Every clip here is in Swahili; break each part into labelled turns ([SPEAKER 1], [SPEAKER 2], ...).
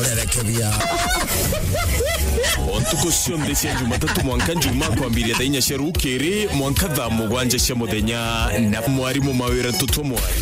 [SPEAKER 1] Rekebia.
[SPEAKER 2] Ontuko sionde cia Jumatatu mwanka njuma kwambiria thainya cia rukiri mwanka thaa mugwanja cia muthenya na mwarimu mawira tutwa mwari.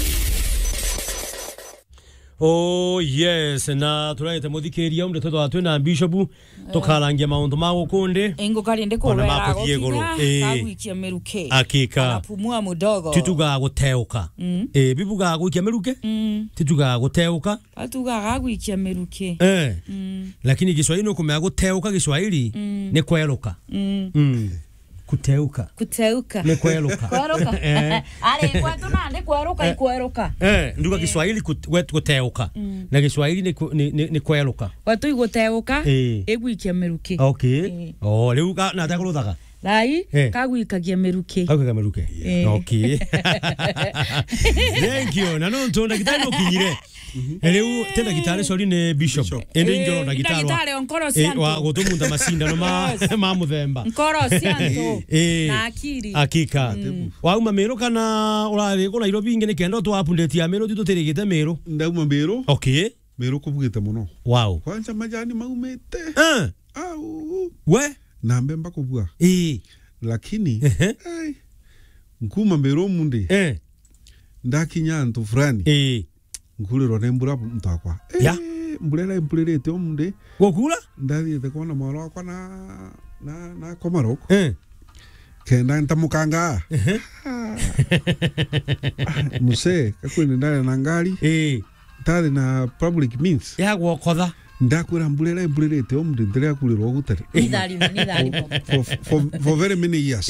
[SPEAKER 1] Oh yes, na turaite muthikiria umde toto atwe na Bishop tukarangia maundu ma gukunde
[SPEAKER 3] engo kali ndeko wera kawikia meruke
[SPEAKER 1] akika
[SPEAKER 3] anapumua mudogo
[SPEAKER 1] tituga guteuka bibuga gwikia meruke tituga guteuka
[SPEAKER 3] atuga gagwikia meruke
[SPEAKER 1] lakini Kiswahili ukumea guteuka Kiswahili ni kweruka kuteuka
[SPEAKER 3] ni
[SPEAKER 1] kweruka
[SPEAKER 3] ale kwetu nande kweruka
[SPEAKER 1] nduga Kiswahili kuteuka na Kiswahili ni kweruka
[SPEAKER 3] watu iguteuka egwikia meruke
[SPEAKER 1] okay leo nataka kuruthaga
[SPEAKER 3] Lai kagwikagia meruke
[SPEAKER 1] okay thank you na no tonda gitari okinyire leo tenda gitari sori ne Bishop ende njoro na gitari wa gutumunda masinda no ma muthemba
[SPEAKER 3] nkoro sianto na akiri
[SPEAKER 1] akika wauma mero kana urari ko Nairobi ingene kendo to update ya mero tutirigite mero
[SPEAKER 4] ndauma mero
[SPEAKER 1] okay
[SPEAKER 4] mero kubugite muno
[SPEAKER 1] wow
[SPEAKER 4] kwanza majani maumete au
[SPEAKER 1] we
[SPEAKER 4] na mbemba kubwa lakini nkuma mero munde ndakinya ntu fulani nkuliro nembura mtakwa mbulelete omunde
[SPEAKER 1] gokula
[SPEAKER 4] ndathite kona mwalo akwa na komaroko kenda ntamukanga muse kakwini ndale na ngari tali na public means
[SPEAKER 1] ya gwokotha
[SPEAKER 4] ndakwira mbulelete omunde ndere akulirwo gutari
[SPEAKER 3] nidali
[SPEAKER 4] for very many years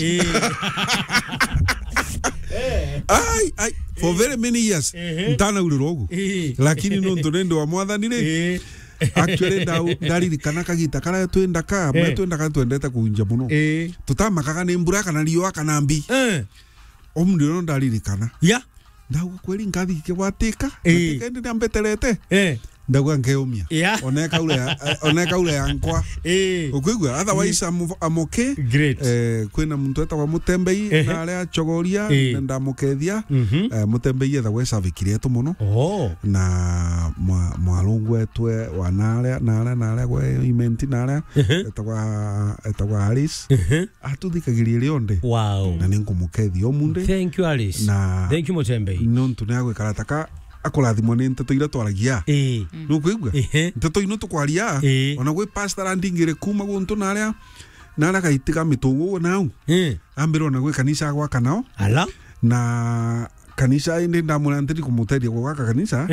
[SPEAKER 4] ai for very many years ntana ulirogo lakini no ndorendo wa mwathani actually ndari kana kagita kara twenda ka twendeta kunja muno tutamakaga ni mbura kana riwa kana mbi omundu no ndari kana
[SPEAKER 1] ya
[SPEAKER 4] ndago kweli ngathi kigwatika ndi ambeterete ndagwa ngeumia oneka ule yankwa ukwigwa otherwise I'm okay
[SPEAKER 1] great
[SPEAKER 4] kwina muntu etwa mutembei na aria chogoria ndamukethia mutembei otherwise avikiretu muno na mwalungu etwe wanaria gwe imenti naria etwa Alice atuthikagiria rionde
[SPEAKER 1] wow
[SPEAKER 4] na ninkumukethia omunde
[SPEAKER 1] thank you Alice thank you mutembei
[SPEAKER 4] nontu niagwe karataka akolathimwo ni nteto ira twaragia nukwigwa nteto ino tukwaria ona gwe pastor andingire kuma guntu naria gaitika mitungu nau ambiro na gwe kanisa gwa kanao
[SPEAKER 1] ala
[SPEAKER 4] na kanisa indi ndamuna ntiri kumuteria gwa kanisa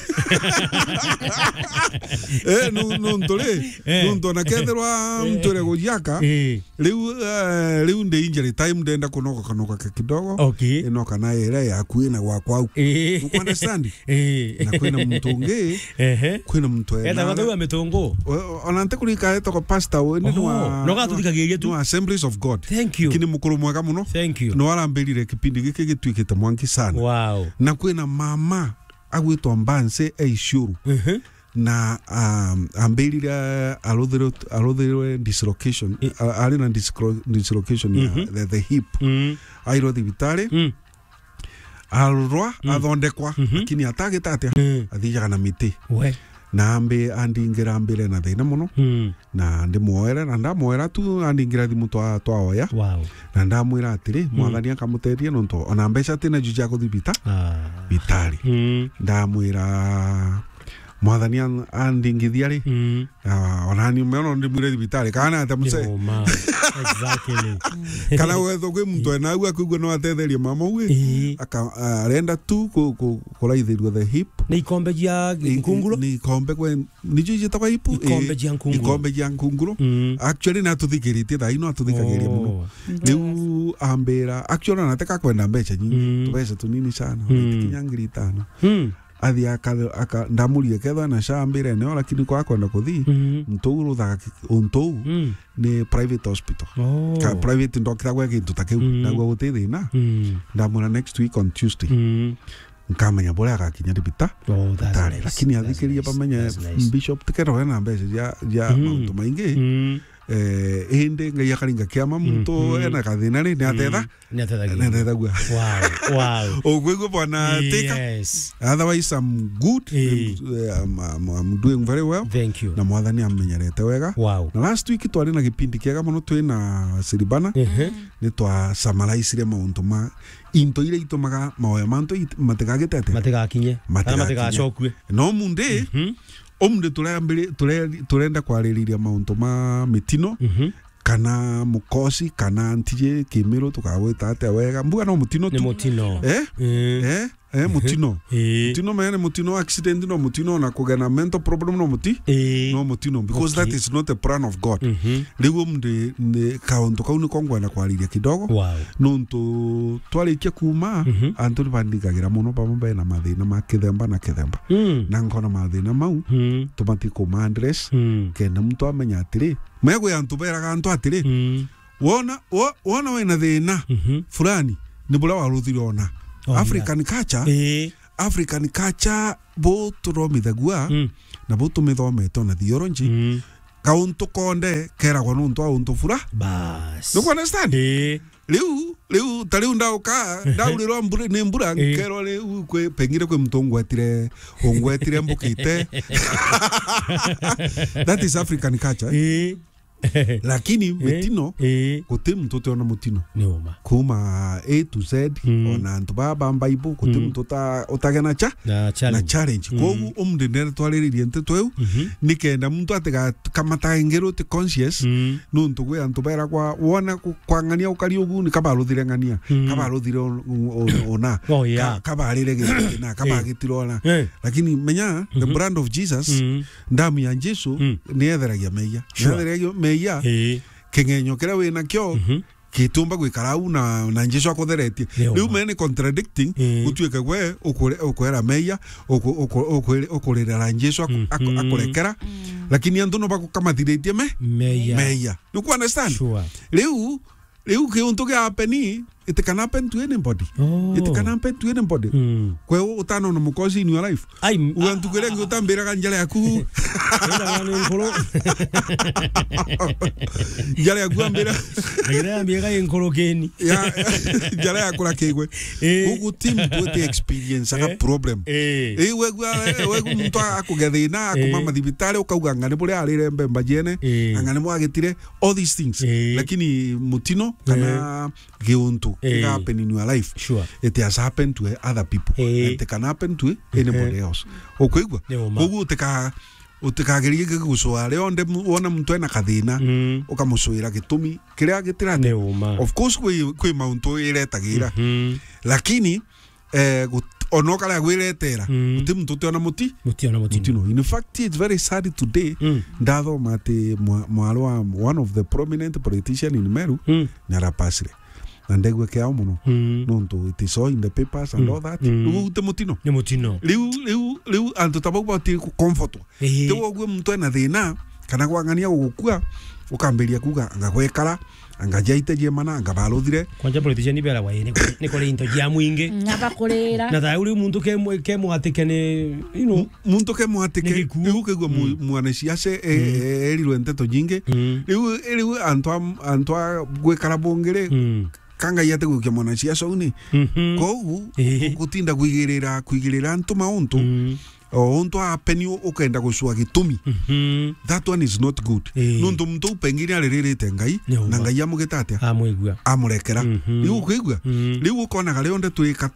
[SPEAKER 4] nuntu na ketherwa mtore gujaka riu ndi injury time ndenda kunoka kidogo
[SPEAKER 1] okay
[SPEAKER 4] enoka na ere ya kuina gwa kwau you understand na kwina mtungi kwina mtu
[SPEAKER 1] eta watu wa mitungu
[SPEAKER 4] ona ntekurika eto ko pastor we ni
[SPEAKER 1] no gatuthikagiria tu
[SPEAKER 4] Assemblies of God
[SPEAKER 1] thank you
[SPEAKER 4] kini mukuru mwega muno
[SPEAKER 1] thank you
[SPEAKER 4] no arambirire kipindi giki gitwikite mwanki sana
[SPEAKER 1] wow
[SPEAKER 4] na kwina mama agwitwa Mbanse Eishuru na ambirire alothere dislocation ali na dislocation ya the hip airo thibitari alrwa athondekwa lakini atagitate athijaga na miti
[SPEAKER 1] we
[SPEAKER 4] na ambe andingira mbere na thina muno na ndimuoera na ndamuoera tu andingira thimu twaoya
[SPEAKER 1] wow
[SPEAKER 4] na ndamwira atiri mwathani akamuteria nonto ona mbeca tina juja kuthibita bitari ndamwira mwathani andingithia ri ona ni meono ndimwire thibitari kana atamuse
[SPEAKER 1] exactly
[SPEAKER 4] kana wetho kwi muntu ena agwa kugwa no atetheria mama we arenda tu kulaithirio the hip
[SPEAKER 1] ni ikombe jia nkungulo
[SPEAKER 4] ni ikombe kwe ni juji takwa hipu ikombe jia nkungulo actually na tuthikiritie tha ino atuthikagiria muno riu ambira actually nataka kwenda mbeca nyingi tubesa tunini sana kinyangiri 5 athi aka ndamurie ketha na shambire ne lakini kwa kwenda kuthi mturu tha untu ni private hospital ka private doctor gwa kintu takeu ndagwa gutithina ndamura next week on Tuesday nkamenya bora akakinya dibita lakini athikiria pamenya Bishop tikero na mbeca ya maundu maingi ende ngai akaringa kiama muntu ena kathina ni athetha gua
[SPEAKER 1] wow
[SPEAKER 4] ogwego bwana teka otherwise I'm good I'm doing very well
[SPEAKER 1] thank you
[SPEAKER 4] na mwathani amenyerete wega
[SPEAKER 1] wow
[SPEAKER 4] na last week twari na gipindi kiega muno twina Siribana ni twa summarize mauntu ma into ile itumaga maoya manto matigagitete
[SPEAKER 1] matigakinye matigacokue
[SPEAKER 4] no munde omde turenda kwaririria mauntu ma mitino kana mukosi kana ntije kimiro tukawita ate wega mbuga no mutino tu
[SPEAKER 1] mutino
[SPEAKER 4] mutino mutino mene mutino accident no mutino na kugana mental problem no mutino because that is not the plan of God rigo mde kaunto kauni kongwa na kwariria kidogo nuntu twarikia kuma antoni bandigagira muno pamwe na mathina ma kithemba na ngona mathina mau tumati kuma address kenda mtu amenya atiri mego ya ntuberaga antu atiri wona wena thina fulani ni bula waruthirona African culture bo turomithagua na bo tumithometo na theology kauntu konde kera kwa nuntu auntu fura
[SPEAKER 1] bas
[SPEAKER 4] no understand liu taliu ndaulirwa ni mbura kero liu kwe pengire kwe mtongwetire ongwetire mbukite that is African culture lakini mitino kote mtoto ona mutino
[SPEAKER 1] neoma
[SPEAKER 4] kuma A to Z ona ntubaba Bible kote mtoto otagana na challenge kogu omde nere twaleririe ntetwe nikenda muntu atega kamata ngero te conscious no ntugwe antubera kwa wona kwangania ukari ogu ni kabaruthire ngania kabaruthire ona kabarire na kabagitirona lakini menya the brand of Jesus ndamu ya Yesu ni etheragia meia kengenyo kera we nakyo kitumba gwikarau na Jesu akotheretie riu mene contradicting utuika gwe ukwera meia ukurera Jesu akurekera lakini antu no bakukamathiretie meia you understand riu kiuntu kia hapeni it can happen to anybody it can happen to anybody kwe utano no mukosi in your life uantu kere ngi utambira kanjale yaku jale yaku ambira
[SPEAKER 1] ngira ambira enkolo geni
[SPEAKER 4] ya jale yakula kegwe ugu team to experience aka problem we muntu akugethina akumama thibitari ukauga ngane buri arire mbemba jene ngane mwagitire all these things lakini mutino kana giuntu it happen in your life it has happened to other people it can happen to anybody else okwigwa ugu utikagerie gusware onde wona muntu ena kathina ukamusuira gitumi kiria gitirane of course kwi mauntu iretagira lakini onoka la gwiretera utimu tutiona mutino in fact it's very sad today ndado mate mwalwa one of the prominent politician in Meru nyarapasire ndegwe ke amuno nonto it is all in the papers and all that utemutino
[SPEAKER 1] ni mutino
[SPEAKER 4] liu anto tababu ti comfort tewo gwe muntu ena thina kana gwangania gukua ukamberia kuga ngagwekara angajaite jemana ngabaruthire
[SPEAKER 1] kwanja politician ibera waine ni kore into ya mwinge
[SPEAKER 3] ngabakurira
[SPEAKER 1] na thauri muntu ke muatike ne
[SPEAKER 4] muntu ke muatike uke gwe mwana siase erirwe nteto jinge liu antwa gwekara bongere kanga yate gukia mwana siasa uni kogu kutinda kuigirira ntuma onto onto apeni ukenda gusua gitumi that one is not good nundu muntu pengire aririte ngai na ngai amugetate
[SPEAKER 1] amwigua
[SPEAKER 4] amurekera liu kwigua liu kona gale onde twika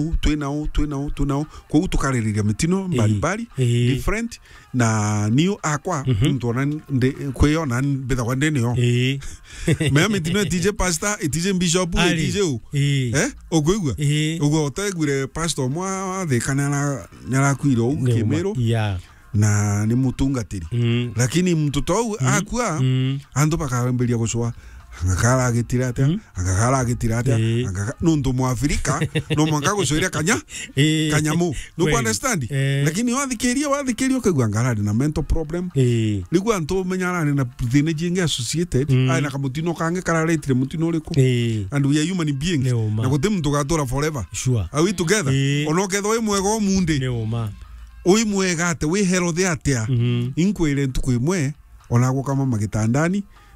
[SPEAKER 4] twina ko tukaririria mitino mbali different na niyo akwa ntona kweyona mbetha kwa ndenio me mitino DJ pastor DJ bishop DJ okwigua ugo otegure pastor mwa thekana nyara kwiro kimero na ni mutungatiri lakini mtoto au akwa ando bakambelia guswa angakala agitirate nundu mu Afrika no mwanga gusoira kanyamu no understand lakini wathikiria kugwa ngaradi na mental problem ligu anto menyara na thine jinge associated ai na kamutino kange kararetire mutino uriku and we are human beings na gute muntu gatora forever are we together onoketho we mwego munde oi mwega ate we healthy atia inkwire ntuku imwe onagwo kama magitandani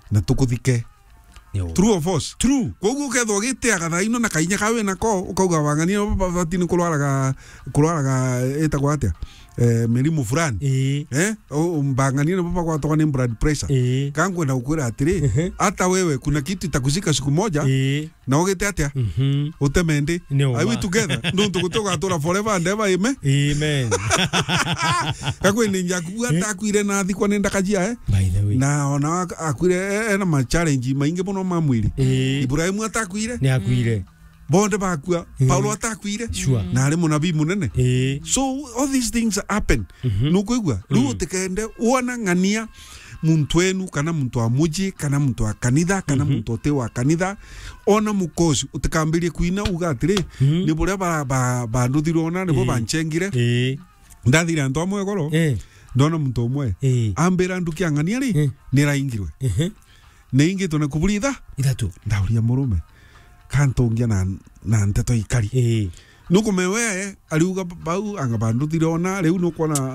[SPEAKER 4] na tukuthike. True or false?
[SPEAKER 1] True.
[SPEAKER 4] Koguo ketho giteaga thaino na kainya kawe nako ukauga wangania batini kulwaraga etagwa atia mirimu fulani mbangania baba kwa toka ni blood pressure kangwe na ukwira atiri hata wewe kuna kitu itakuzika siku moja na ugete atia utemende are we together ndo tukutoka tora forever and ever amen kakwe ni nyaku atakwire na thikwa nenda kajia
[SPEAKER 1] by the way
[SPEAKER 4] na ona akwire na ma challenge maingi muno mamwiri Ibrahim atakwire
[SPEAKER 1] ni akwire
[SPEAKER 4] bonde bakua Paulo atakwire na ari munabii munene so all these things happen nukuigwa riu tikende wona ngania muntu wenu kana muntu wa muji kana muntu wa kanitha kana muntu ote wa kanitha ona mukosi utikambirie kuina uga atiri ni buria banduthirwo na nibo banchengire ndathira ndo amwe goro ndona muntu umwe ambira nduki angania ri ni raingirwe ni ingitwo na kuburitha
[SPEAKER 1] ithatu
[SPEAKER 4] ndauria murume kantongia na nteto ikari nukumewe aliuga bau anga banduthire ona riu nukona